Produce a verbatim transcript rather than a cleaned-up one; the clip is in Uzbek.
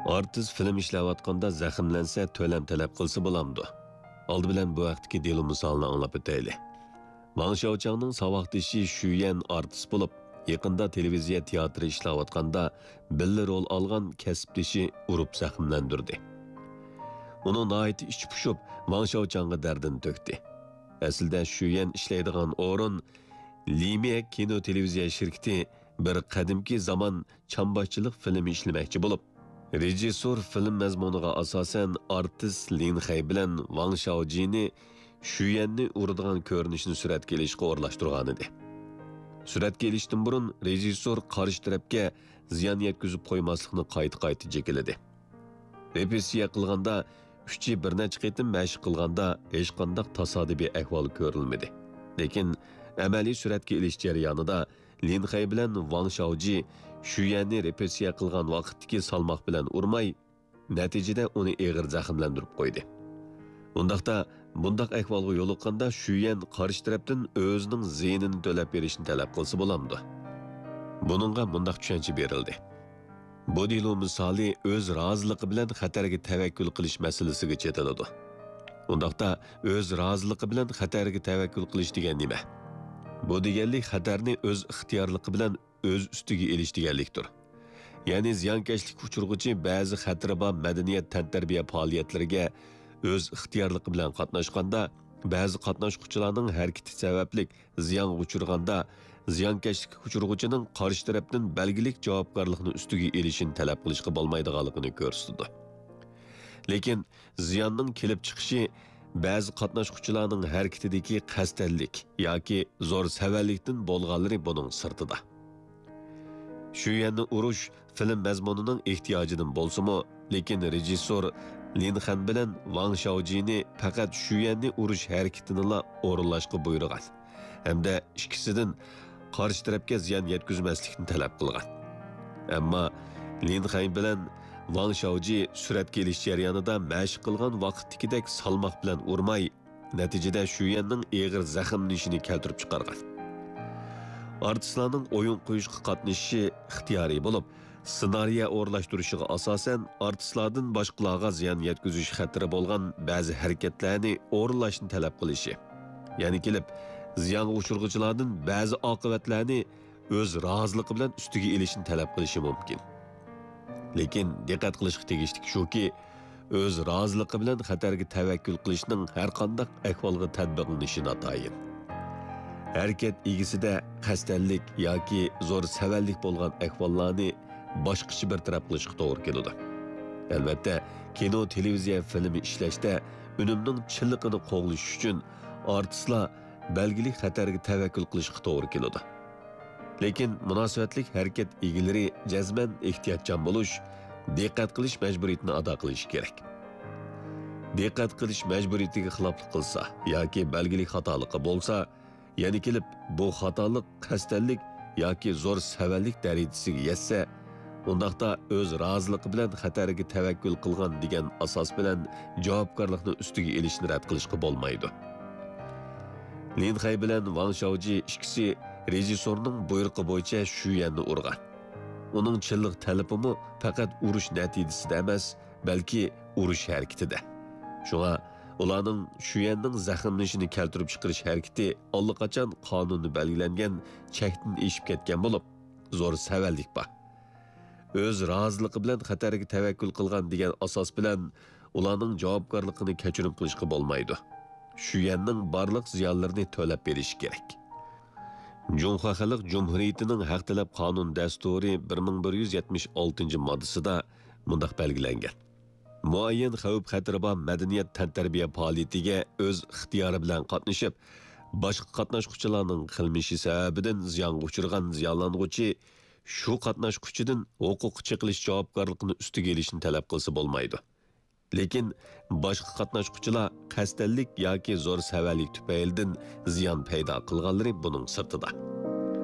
Artist film ishlayotganda zaxmlansa to'lam talab qilsa bo'lamdi. Oldi bilan bu vaqtdagi delo misolini anglab o'tayli. Wang Xiaochangning saboqdoshi Shuyan artist bo'lib, yaqinda televiziya teatri ishlayotganda billa rol olgan kasbdoshi urib zaxmlandirdi. Uning nihoyat ichi pushib Wang Xiaochangga dardini to'kdi. Aslida Shuyan ishlaydigan o'rin Lime kino televiziya shirkati bir qadimki zamon chamboqchilik filmi ishlamoqchi bo'lib, rejissor film mazmuniga asosan artist Lin Xey bilan Wang Xiaojini Shuyanni uradigan ko'rinishni suratga olishga o'rlashtirgan edi. Suratga olishdan burun rejissor qarshi tarafga ziyon yetkazib qo'ymaslikni qayta-qayta jekiladi. Repetitsiya qilganda uchi bir necha qitim mashq qilganda hech qanday tasodifiy ahvol ko'rilmadi. Lekin amaliy suratga olish jarayonida Lin Xey bilan Wang Xiaoji Shuyanni repetitsiya qilgan vaqtdagi salmoq bilan urmay, natijada uni og'ir zaxmlantirib qo'ydi. Undaqda bundaq ahvolga yo'liqqanda Shuyan qarshi tarafdan o'zining ziynini to'lab berishni talab qilsa bo'lamdi. Buningga bundaq tushuncha berildi. Bu delo misoli o'z roziligi bilan xatarga tavakkul qilish masalasiga chetiladi. Undaqda o'z roziligi bilan xatarga tavakkul qilish degan nima? Bu deganlik xatarni o'z ixtiyorligi bilan o'z ustiga elish deganlikdir. Ya'ni ziyonkashlik uchirg'uchi ba'zi xatri bor madaniyat tantarbiya faoliyatlariga o'z ixtiyorligi bilan qatnashganda, ba'zi qatnashuvchilarning harakati sababli ziyon uchirganda, ziyonkashlik uchirg'uchining qarshi tarafdan belgilik javobgarlikni ustiga elishini talab qilishga bo'lmaydiganligini ko'rsatdi. Lekin ziyonning kelib chiqishi ba'zi qatnashuvchilarning harakatidagi qasdallik yoki zo'r savallikdan bo'lganlari buning sirtida. Shuyanni urush film mazmunining ehtiyojidan bo'lsa-mu, lekin rejissor Lin Xey bilan Wang Xiaojini faqat Shuyanni urush harakatini o'rinlashga buyurgan hamda ikkisidan qarshi tarafga ziyon yetkazmaslikni talab qilgan. Ammo Lin Xey bilan Wang Xiaoji suratga olish jarayonida mashq qilgan vaqtdagidek salmoq bilan urmay, natijada Shuyanning og'ir zaxmlanishini keltirib chiqargan. Artistlarning o'yin qo'yishga qatnashishi ixtiyoriy bo'lib, ssenariya o'rlashtirishiga asosan artistlardan boshqalarga ziyon yetkazish xatiri bo'lgan ba'zi harakatlarni o'rinlashni talab qilishi. Ya'ni kelib, ziyon uchirg'uchilardan ba'zi oqibatlarni o'z roziligi bilan ustiga elishni talab qilishi mumkin. Lekin diqqat qilish tegishli shuki, o'z roziligi bilan xatarga tavakkul qilishning har qanday ahvolga tatbiqlanishi notayin. Harakat egisida qasdallik yoki zo'r savallik bo'lgan ahvollarni boshqacha bir taraf qilishga to'g'ri keladi. Albatta, kino, televiziya filmi ishlashda unumning chilliqini qo'g'lish uchun artistlar belgili xatarga tavakkul qilishga to'g'ri keladi. Lekin munosabatlik harakat egalari jazman ehtiyotchan bo'lish, diqqat qilish majburiyatini ado qilish kerak. Diqqat qilish majburiyatiga xiloflik qilsa yoki belgili xatoligi bo'lsa, ya'ni kelib bu xatolik qasdallik yoki zo'r savallik darajasiga yetsa, undaqda o'z roziligi bilan xatarga tavakkul qilgan degan asos bilan javobgarlikni ustiga elishni rad qilishga bo'lmaydi. Lin Xey bilan Wang Xiaoji ikkisi rejissorning buyrug'i bo'yicha Shuyanni urgan. Uning chilliq talabimi faqat urush natijasida emas, balki urush harakatida. Shunga ularning Shuyanning zaxmlanishini keltirib chiqarish harakati allaqachon qonunni belgilangan chekdan eshib ketgan bo'lib, zo'r savallik bor. O'z roziligi bilan xatarga tavakkul qilgan degan asos bilan ularning javobgarligini kechirim qilishga bo'lmaydi. Shuyanning barliq ziyonlarini to'lab berish kerak. Junxo Xalq Jumhuriyatining haq talab qonun dasturi bir ming bir yuz yetmish oltinchi moddasida mundaq belgilangan. Muayyan xavf xatiri bor madaniyat tantarbiya faoliyatiga o'z ixtiyori bilan qatnashib, boshqa qatnashuvchilarning qilmishi sababidan ziyon uchirgan ziyonlanuvchi shu qatnashuvchidan huquq chiqilish javobgarligini ustiga elishni talab qilsa bo'lmaydi. Lekin boshqa qatnashuvchilar qasdallik yoki zo'r savallik tufaylidan ziyon paydo qilganlari buning sirtida.